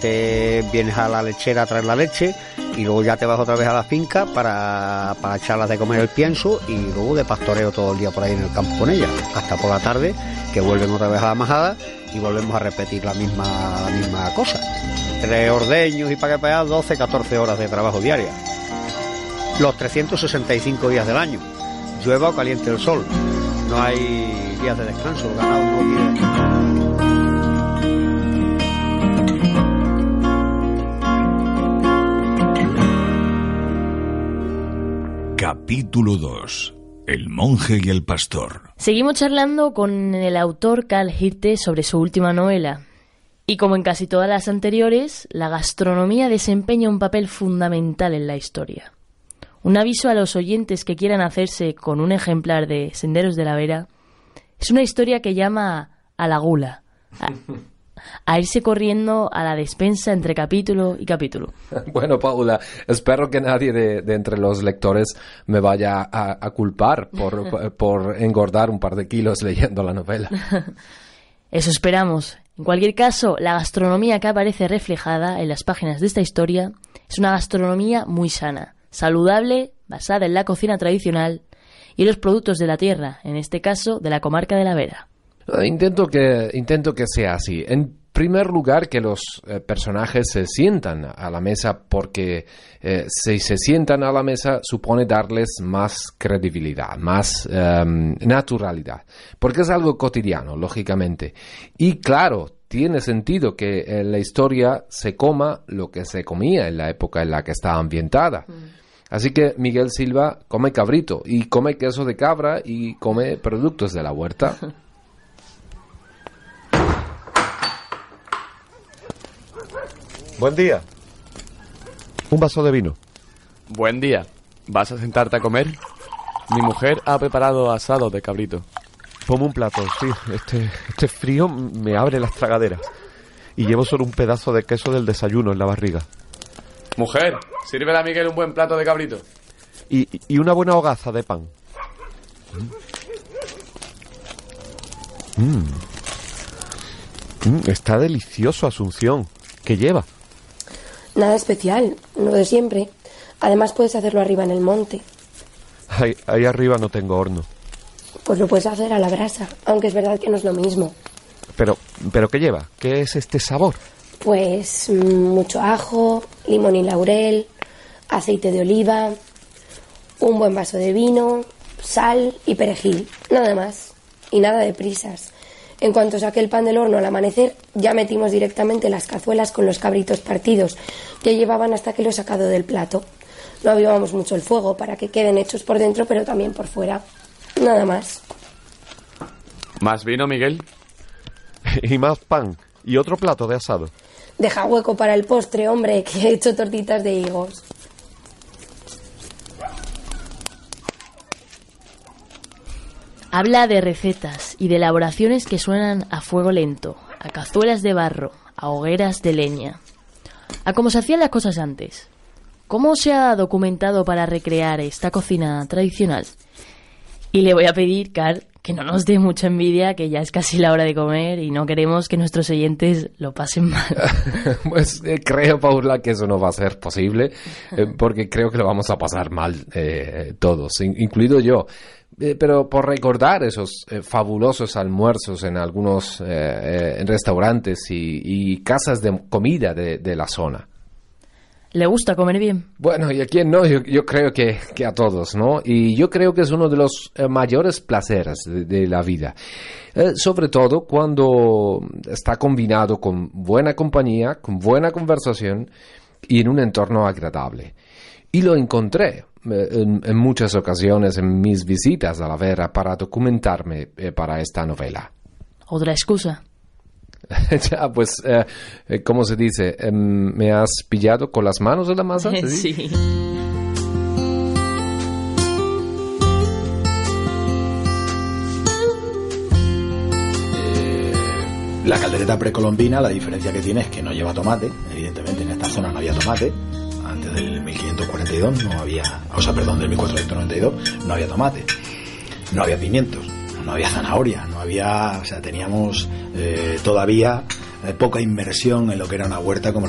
vienes a la lechera a traer la leche y luego ya te vas otra vez a la finca para echarlas de comer el pienso y luego de pastoreo todo el día por ahí en el campo con ellas, hasta por la tarde que vuelven otra vez a la majada y volvemos a repetir la misma cosa. Entre ordeños y paqueteadas, 12-14 horas de trabajo diaria. Los 365 días del año, llueva o caliente el sol. No hay días de descanso, el ganado no tiene descanso. Capítulo 2. El monje y el pastor. Seguimos charlando con el autor Carl Hirte sobre su última novela. Y como en casi todas las anteriores, la gastronomía desempeña un papel fundamental en la historia. Un aviso a los oyentes que quieran hacerse con un ejemplar de Senderos de la Vera. Es una historia que llama a la gula, a irse corriendo a la despensa entre capítulo y capítulo. Bueno, Paula, espero que nadie de entre los lectores me vaya a culpar por engordar un par de kilos leyendo la novela. Eso esperamos. En cualquier caso, la gastronomía que aparece reflejada en las páginas de esta historia es una gastronomía muy sana, saludable, basada en la cocina tradicional y los productos de la tierra, en este caso de la comarca de la Vera. Intento que sea así. En primer lugar, que los personajes se sientan a la mesa, porque si se sientan a la mesa supone darles más credibilidad, más naturalidad, porque es algo cotidiano, lógicamente. Y claro, tiene sentido que en la historia se coma lo que se comía en la época en la que está ambientada. Así que Miguel Silva come cabrito y come queso de cabra y come productos de la huerta. Buen día. Un vaso de vino. Buen día. ¿Vas a sentarte a comer? Mi mujer ha preparado asado de cabrito. Ponme un plato, sí. Este frío me abre las tragaderas. Y llevo solo un pedazo de queso del desayuno en la barriga. Mujer, sírvele a Miguel un buen plato de cabrito. Y una buena hogaza de pan. Está delicioso, Asunción. ¿Qué lleva? Nada especial, lo de siempre. Además puedes hacerlo arriba en el monte. Ahí arriba no tengo horno. Pues lo puedes hacer a la brasa, aunque es verdad que no es lo mismo. ¿Pero qué lleva? ¿Qué es este sabor? Pues mucho ajo, limón y laurel, aceite de oliva, un buen vaso de vino, sal y perejil, nada más. Y nada de prisas. En cuanto saqué el pan del horno al amanecer, ya metimos directamente las cazuelas con los cabritos partidos. Ya llevaban hasta que lo he sacado del plato. No avivamos mucho el fuego para que queden hechos por dentro, pero también por fuera. Nada más. ¿Más vino, Miguel? Y más pan. Y otro plato de asado. Deja hueco para el postre, hombre, que he hecho tortitas de higos. Habla de recetas y de elaboraciones que suenan a fuego lento, a cazuelas de barro, a hogueras de leña, a cómo se hacían las cosas antes. ¿Cómo se ha documentado para recrear esta cocina tradicional? Y le voy a pedir, Carl, que no nos dé mucha envidia, que ya es casi la hora de comer y no queremos que nuestros oyentes lo pasen mal. Pues creo, Paula, que eso no va a ser posible, porque creo que lo vamos a pasar mal todos, incluido yo. Pero por recordar esos fabulosos almuerzos en algunos en restaurantes y casas de comida de la zona. ¿Le gusta comer bien? Bueno, ¿y a quién no? Yo creo que a todos, ¿no? Y yo creo que es uno de los mayores placeres de la vida. Sobre todo cuando está combinado con buena compañía, con buena conversación y en un entorno agradable. Y lo encontré en muchas ocasiones en mis visitas a la Vera para documentarme para esta novela. ¿Otra excusa? Ya, pues, ¿cómo se dice? ¿Me has pillado con las manos en la masa? Sí. La caldereta precolombina, la diferencia que tiene es que no lleva tomate. Evidentemente en esta zona no había tomate. Antes del 1542 no había, del 1492 no había tomate. No había pimientos. No había zanahoria, teníamos todavía poca inmersión en lo que era una huerta como